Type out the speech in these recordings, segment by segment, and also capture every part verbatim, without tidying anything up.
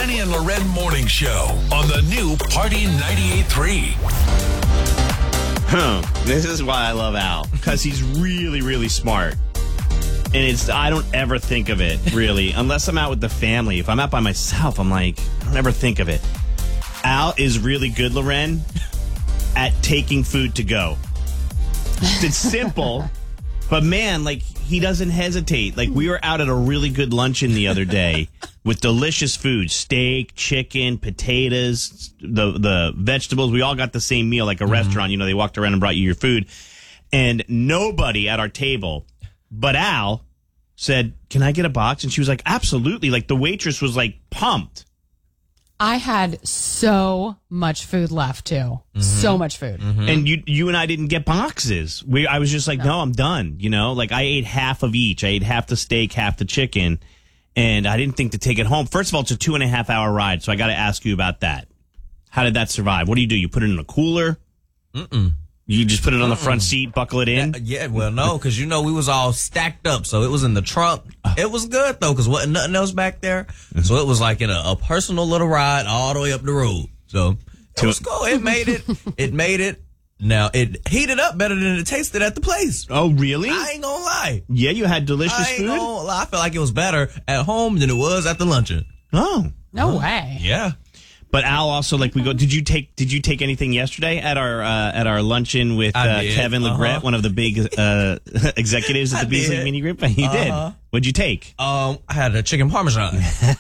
Kenny and Loren Morning Show on the new Party ninety-eight point three. Huh. This is why I love Al, because he's really, really smart. And it's I don't ever think of it, really, unless I'm out with the family. If I'm out by myself, I'm like, I don't ever think of it. Al is really good, Loren, at taking food to go. It's simple, but man, like, he doesn't hesitate. Like, we were out at a really good luncheon the other day with delicious food, steak, chicken, potatoes, the the vegetables. We all got the same meal, like a mm-hmm. restaurant. You know, they walked around and brought you your food. And nobody at our table but Al said, can I get a box? And she was like, absolutely. Like, the waitress was, like, pumped. I had so much food left, too. Mm-hmm. So much food. Mm-hmm. And you you and I didn't get boxes. We I was just like, no. no, I'm done. You know, like, I ate half of each. I ate half the steak, half the chicken. And I didn't think to take it home. First of all, it's a two and a half hour ride. So I got to ask you about that. How did that survive? What do you do? You put it in a cooler? Mm-mm. You just put it on the front seat, buckle it in? Yeah, yeah well, no, because, you know, we was all stacked up. So it was in the trunk. It was good, though, because wasn't nothing else back there. Mm-hmm. So it was like in a, a personal little ride all the way up the road. So it was cool. It made it. It made it. Now, it heated up better than it tasted at the place. Oh, really? I ain't gonna lie. Yeah, you had delicious I ain't food? Gonna lie. I felt like it was better at home than it was at the luncheon. Oh. No way. Yeah. But Al also, like, we go. Did you take? Did you take anything yesterday at our uh, at our luncheon with uh, Kevin Legret, uh-huh. one of the big uh, executives at the Beasley Mini Group? You uh-huh. did. What'd you take? Um, I had a chicken parmesan.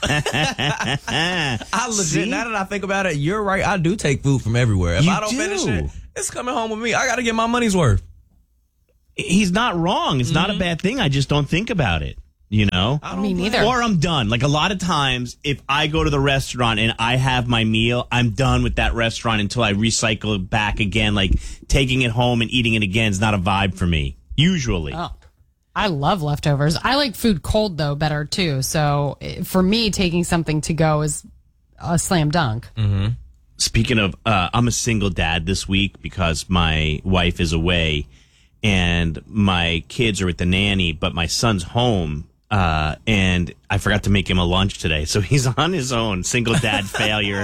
I legit. See? Now that I think about it, you're right. I do take food from everywhere. If you I don't do. finish it, it's coming home with me. I got to get my money's worth. He's not wrong. It's mm-hmm. not a bad thing. I just don't think about it. You know? I Me neither. Or I'm done. Like, a lot of times, if I go to the restaurant and I have my meal, I'm done with that restaurant until I recycle it back again. Like, taking it home and eating it again is not a vibe for me, usually. Oh, I love leftovers. I like food cold, though, better, too. So, for me, taking something to go is a slam dunk. Mm-hmm. Speaking of, uh, I'm a single dad this week because my wife is away and my kids are with the nanny, but my son's home. Uh, and I forgot to make him a lunch today. So he's on his own. Single dad failure.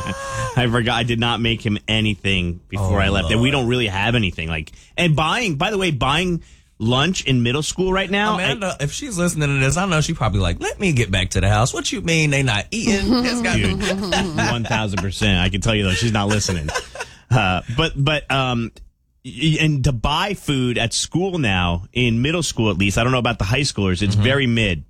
I forgot. I did not make him anything before oh, I left. Lord. And we don't really have anything. Like, and buying, by the way, buying lunch in middle school right now. Amanda, I, if she's listening to this, I know she probably like, let me get back to the house. What you mean they not eating? It's got Dude, one thousand percent. I can tell you though, she's not listening. Uh, but, but, um, and to buy food at school now, in middle school at least, I don't know about the high schoolers, it's mm-hmm. very mid.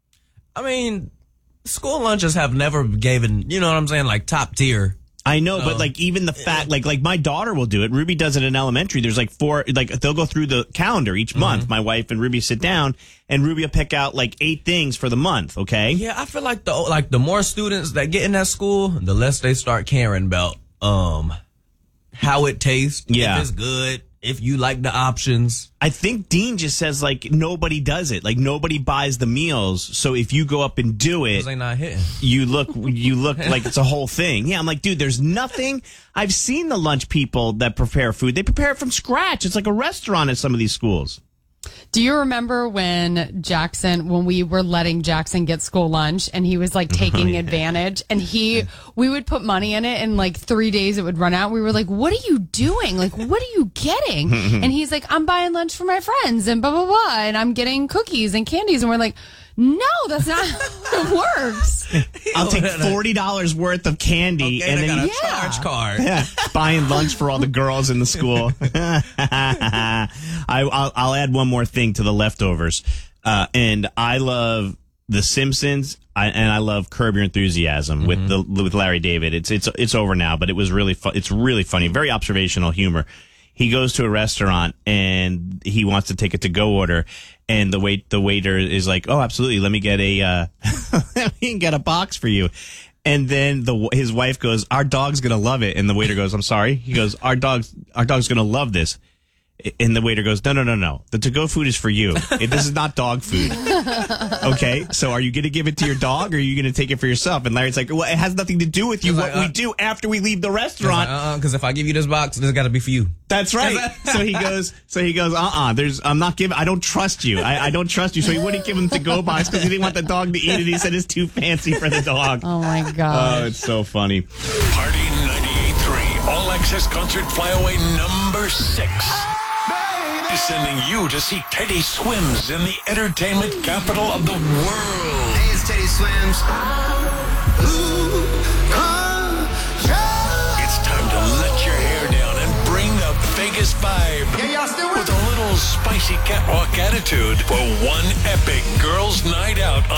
I mean, school lunches have never given, you know what I'm saying, like top tier. I know, so, but like even the fact, like like my daughter will do it. Ruby does it in elementary. There's like four, like they'll go through the calendar each mm-hmm. month. My wife and Ruby sit down, and Ruby will pick out like eight things for the month. Okay. Yeah, I feel like the like the more students that get in that school, the less they start caring about um. how it tastes, yeah. if it's good, if you like the options. I think Dean just says, like, nobody does it. Like, nobody buys the meals. So if you go up and do it, they not hitting. you look you look like it's a whole thing. Yeah, I'm like, dude, there's nothing. I've seen the lunch people that prepare food. They prepare it from scratch. It's like a restaurant at some of these schools. Do you remember when Jackson, when we were letting Jackson get school lunch and he was like taking oh, yeah. advantage and he, we would put money in it and like three days it would run out. We were like, what are you doing? Like, what are you getting? And he's like, I'm buying lunch for my friends and blah, blah, blah. And I'm getting cookies and candies. And we're like, no, that's not how it works. I'll take forty dollars worth of candy okay, and then got a yeah. charge card. Yeah, buying lunch for all the girls in the school. I, I'll, I'll add one more thing to the leftovers. Uh, and I love The Simpsons, I, and I love Curb Your Enthusiasm mm-hmm. with the with Larry David. It's it's it's over now, but it was really fu- it's really funny, very observational humor. He goes to a restaurant and he wants to take a to-go order, and the wait the waiter is like, "Oh, absolutely, let me get a uh, let me get a box for you." And then the his wife goes, "Our dog's gonna love it," and the waiter goes, "I'm sorry." He goes, "Our dog's our dog's gonna love this." And the waiter goes, no, no, no, no. The to-go food is for you. It, this is not dog food. Okay, so are you going to give it to your dog or are you going to take it for yourself? And Larry's like, well, it has nothing to do with you. He's What like, uh, we do after we leave the restaurant. Because like, uh-uh, if I give you this box, this got to be for you. That's right. So he goes, so he goes, uh-uh, there's, I'm not giving, I don't trust you. I, I don't trust you. So he wouldn't give him the to-go box because he didn't want the dog to eat it. He said it's too fancy for the dog. Oh, my God. Oh, it's so funny. Party ninety-eight point three All Access Concert Flyaway number six. Is sending you to see Teddy Swims in the entertainment capital of the world. Hey, it's Teddy Swims. It's time to let your hair down and bring the Vegas vibe. Yeah, y'all still with With a little spicy catwalk attitude for one epic girls' night out on